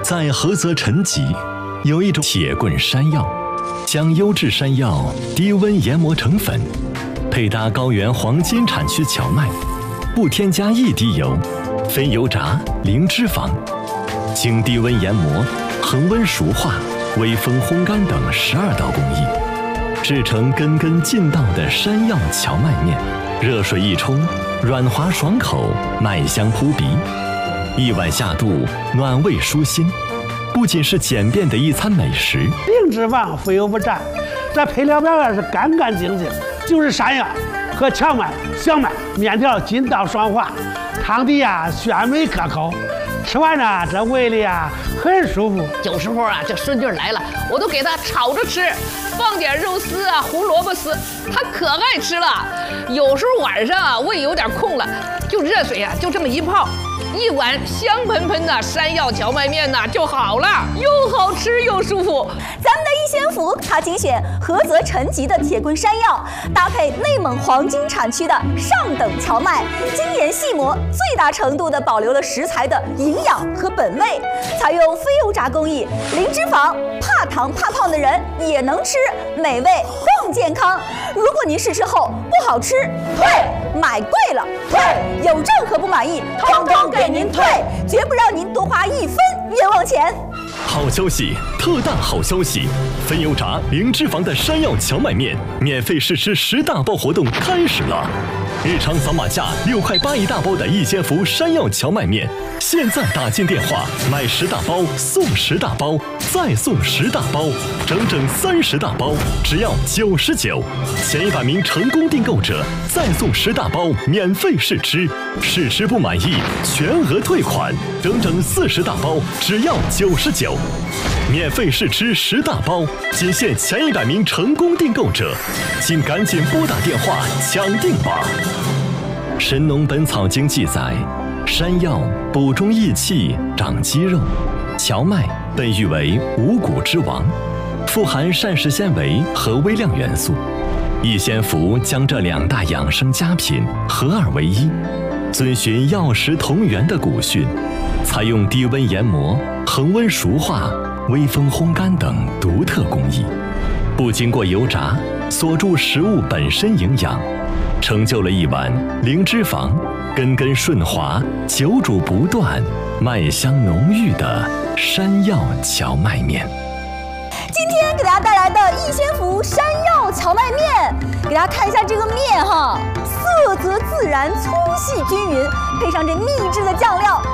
在菏泽陈集有一种铁棍山药，将优质山药低温研磨成粉，配搭高原黄金产区荞麦，不添加一滴油，非油炸，零脂肪，经低温研磨、恒温熟化、微风烘干等12道工艺，制成根根劲道的山药荞麦面。热水一冲，软滑爽口，麦香扑鼻，一碗下肚，暖胃舒心。不仅是简便的一餐美食， 零脂肪，非油不蘸，这配料表也是干干净净，就是山药和荞麦、小麦，面条筋道爽滑，汤底鲜美可口，吃完这胃里很舒服。 有时候这顺劲来了，我都给他炒着吃，放点肉丝胡萝卜丝，他可爱吃了。有时候晚上胃有点空了，就热水就这么一泡，一碗香喷喷的山药荞麦面就好了，又好吃又舒服。 咱们的一仙福，它精选菏泽陈集的铁棍山药，搭配内蒙黄金产区的上等荞麦，精研细磨，最大程度地保留了食材的营养和本味。采用非油炸工艺，零脂肪，怕糖怕胖的人也能吃，美味更健康。如果您试吃后不好吃，退；买贵了退；有任何不满意，通通给您退，绝不让您多花1分冤枉钱。 好消息，特大好消息！非油炸、零脂肪的山药荞麦面免费试吃10大包活动开始了！日常扫码价6块8一大包的一仙福山药荞麦面，现在打进电话买10大包送10大包，再送10大包，整整30大包，只要99。前100名成功订购者再送10大包免费试吃，试吃不满意全额退款，整整40大包，只要99。免费试吃10大包，仅限前100名成功订购者，请赶紧拨打电话抢订吧。《神农本草经》记载，山药补中益气、长肌肉，荞麦被誉为五谷之王，富含膳食纤维和微量元素。一仙福将这2大养生佳品合二为一，遵循药食同源的古训，采用低温研磨、恒温熟化、微风烘干等独特工艺，不经过油炸，锁住食物本身营养，成就了一碗零脂肪、根根顺滑、久煮不断、麦香浓郁的山药荞麦面。 今天给大家带来的一仙福山药荞麦面，给大家看一下这个面色泽自然，粗细均匀，配上这秘制的酱